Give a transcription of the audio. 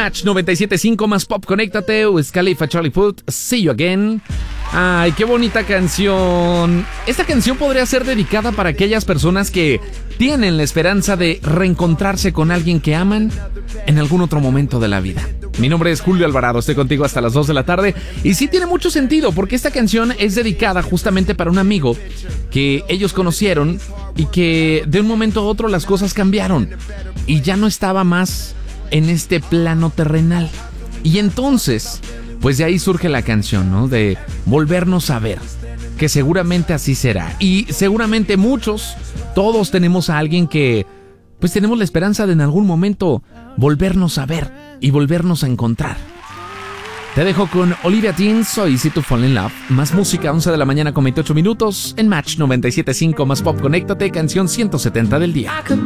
Match 97.5 más pop, conéctate. Wiz Khalifa, Charlie Puth, See You Again. Ay, qué bonita canción. Esta canción podría ser dedicada para aquellas personas que tienen la esperanza de reencontrarse con alguien que aman en algún otro momento de la vida. Mi nombre es Julio Alvarado, estoy contigo hasta las 2 de la tarde. Y sí tiene mucho sentido, porque esta canción es dedicada justamente para un amigo que ellos conocieron y que de un momento a otro las cosas cambiaron y ya no estaba más en este plano terrenal. Y entonces, pues de ahí surge la canción, ¿no? De volvernos a ver, que seguramente así será. Y seguramente todos tenemos a alguien que, pues tenemos la esperanza de en algún momento volvernos a ver y volvernos a encontrar. Te dejo con Olivia Dean, So Easy to Fall in Love. Más música, 11 de la mañana con 28 minutos en Match 97.5 más pop, conéctate, canción 170 del día.